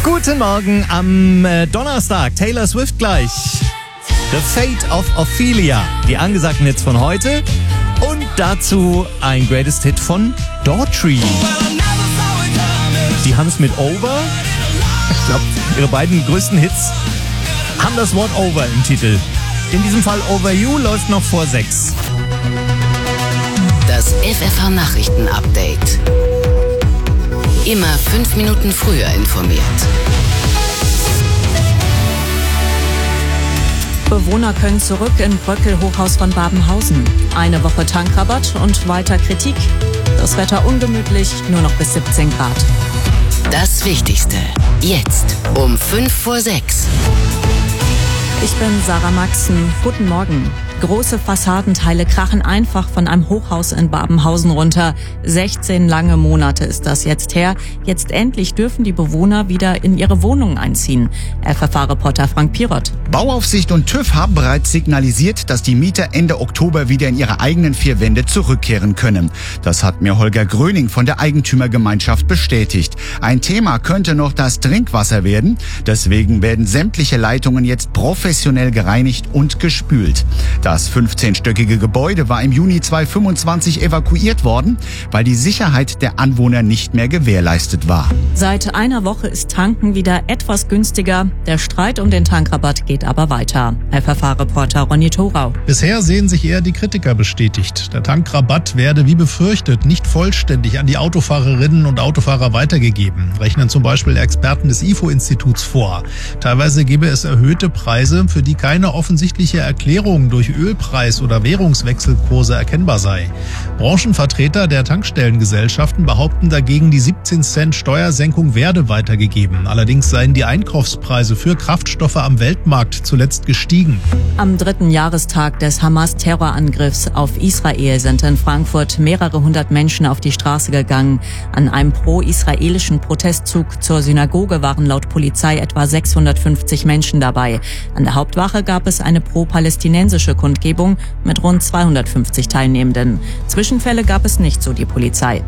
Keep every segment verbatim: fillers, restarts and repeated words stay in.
Guten Morgen am äh, Donnerstag. Taylor Swift gleich. The Fate of Ophelia. Die angesagten Hits von heute. Und dazu ein Greatest Hit von Daughtry. Die haben es mit Over. Ich glaube, ihre beiden größten Hits haben das Wort Over im Titel. In diesem Fall Over You läuft noch vor sechs. Das F F H-Nachrichten-Update. Immer fünf Minuten früher informiert. Bewohner können zurück im Bröckel-Hochhaus von Babenhausen. Eine Woche Tankrabatt und weiter Kritik. Das Wetter ungemütlich, nur noch bis siebzehn Grad. Das Wichtigste. Jetzt um fünf vor sechs. Ich bin Sarah Maxen. Guten Morgen. Große Fassadenteile krachen einfach von einem Hochhaus in Babenhausen runter. sechzehn lange Monate ist das jetzt her. Jetzt endlich dürfen die Bewohner wieder in ihre Wohnungen einziehen. F F H-Reporter Frank Pirot. Bauaufsicht und TÜV haben bereits signalisiert, dass die Mieter Ende Oktober wieder in ihre eigenen vier Wände zurückkehren können. Das hat mir Holger Gröning von der Eigentümergemeinschaft bestätigt. Ein Thema könnte noch das Trinkwasser werden. Deswegen werden sämtliche Leitungen jetzt professionell gereinigt und gespült. Das fünfzehnstöckige Gebäude war im Juni zweitausendfünfundzwanzig evakuiert worden, weil die Sicherheit der Anwohner nicht mehr gewährleistet war. Seit einer Woche ist Tanken wieder etwas günstiger. Der Streit um den Tankrabatt geht aber weiter. F F H-Reporter Ronny Thorau. Bisher sehen sich eher die Kritiker bestätigt. Der Tankrabatt werde wie befürchtet nicht vollständig an die Autofahrerinnen und Autofahrer weitergegeben, rechnen zum Beispiel Experten des I F O-Instituts vor. Teilweise gebe es erhöhte Preise, für die keine offensichtliche Erklärung durch Ölpreis- oder Währungswechselkurse erkennbar sei. Branchenvertreter der Tankstellengesellschaften behaupten dagegen, die siebzehn Cent Steuersenkung werde weitergegeben. Allerdings seien die Einkaufspreise für Kraftstoffe am Weltmarkt zuletzt gestiegen. Am dritten Jahrestag des Hamas-Terrorangriffs auf Israel sind in Frankfurt mehrere hundert Menschen auf die Straße gegangen. An einem pro-israelischen Protestzug zur Synagoge waren laut Polizei etwa sechshundertfünfzig Menschen dabei. An der Hauptwache gab es eine pro-palästinensische Kundgebung mit rund zweihundertfünfzig Teilnehmenden. Zwischenfälle gab es nicht, so die Polizei.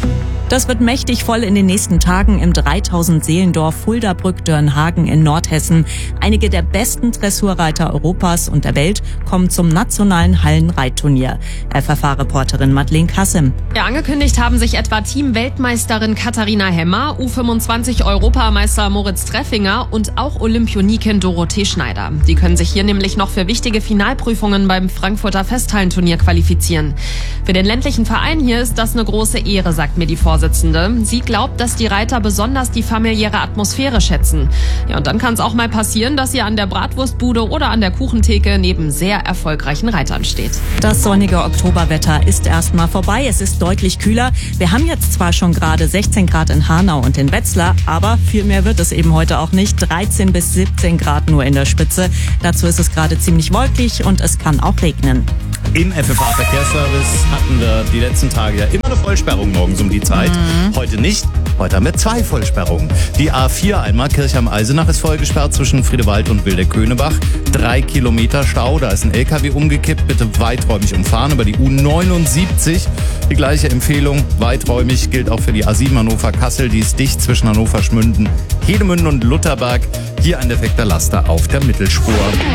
Das wird mächtig voll in den nächsten Tagen im dreitausend Seelendorf Fuldabrück-Dörnhagen in Nordhessen. Einige der besten Dressurreiter Europas und der Welt kommen zum nationalen Hallenreitturnier. F F H-Reporterin Madeleine Kassim. Ja, angekündigt haben sich etwa Team-Weltmeisterin Katharina Hemmer, U fünfundzwanzig-Europameister Moritz Treffinger und auch Olympionikin Dorothee Schneider. Die können sich hier nämlich noch für wichtige Finalprüfungen beim Frankfurter Festhallenturnier qualifizieren. Für den ländlichen Verein hier ist das eine große Ehre, sagt mir die Vorsitzende. Sie glaubt, dass die Reiter besonders die familiäre Atmosphäre schätzen. Ja, und dann kann es auch mal passieren, dass ihr an der Bratwurstbude oder an der Kuchentheke neben sehr erfolgreichen Reitern steht. Das sonnige Oktoberwetter ist erstmal vorbei. Es ist deutlich kühler. Wir haben jetzt zwar schon gerade sechzehn Grad in Hanau und in Wetzlar, aber viel mehr wird es eben heute auch nicht. dreizehn bis siebzehn Grad nur in der Spitze. Dazu ist es gerade ziemlich wolkig und es kann auch regnen. Im F F H-Verkehrsservice hatten wir die letzten Tage ja immer eine Vollsperrung morgens um die Zeit. Mhm. Heute nicht. Heute haben wir zwei Vollsperrungen. Die A vier einmal Kirchheim-Eisenach ist vollgesperrt zwischen Friedewald und Wildeck-Köhnebach. Drei Kilometer Stau, da ist ein L K W umgekippt. Bitte weiträumig umfahren über die U neunundsiebzig. Die gleiche Empfehlung, weiträumig, gilt auch für die A sieben Hannover-Kassel. Die ist dicht zwischen Hannover-Schmünden, Hedemünden und Lutherberg. Hier ein defekter Laster auf der Mittelspur.